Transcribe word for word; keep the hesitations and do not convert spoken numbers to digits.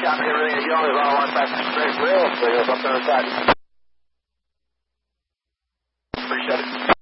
Copy, everything is yellow is on one passenger straight rail, so you're up there inside. Appreciate it.